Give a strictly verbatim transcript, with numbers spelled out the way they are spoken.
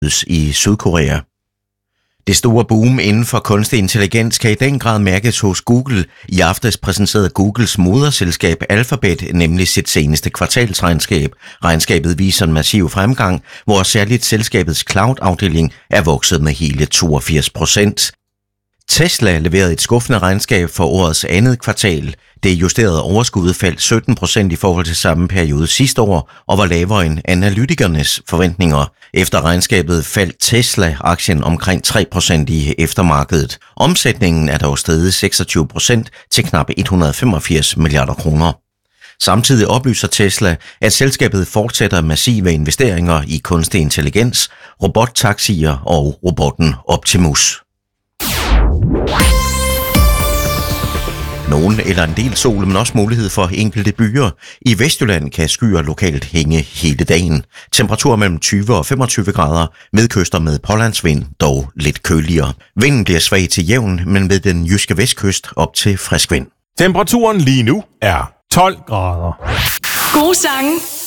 i Sydkorea. Det store boom inden for kunstig intelligens kan i den grad mærkes hos Google. I aftes præsenterede Googles moderselskab Alphabet nemlig sit seneste kvartalsregnskab. Regnskabet viser en massiv fremgang, hvor særligt selskabets cloud-afdeling er vokset med hele toogfirs procent. Tesla leverede et skuffende regnskab for årets andet kvartal. Det justerede overskud faldt sytten procent i forhold til samme periode sidste år og var lavere end analytikernes forventninger. Efter regnskabet faldt Tesla-aktien omkring tre procent i eftermarkedet. Omsætningen er dog steget seksogtyve procent til knap et hundrede og femogfirs milliarder kroner. Samtidig oplyser Tesla, at selskabet fortsætter massive investeringer i kunstig intelligens, robottaxier og robotten Optimus. Nogen eller en del sol, men også mulighed for enkelte byer. I Vestjylland kan skyer lokalt hænge hele dagen. Temperatur mellem tyve og femogtyve grader, med kyster med pålandsvind, dog lidt køligere. Vinden bliver svag til jævn, men ved den jyske vestkyst op til frisk vind. Temperaturen lige nu er tolv grader. Gode sange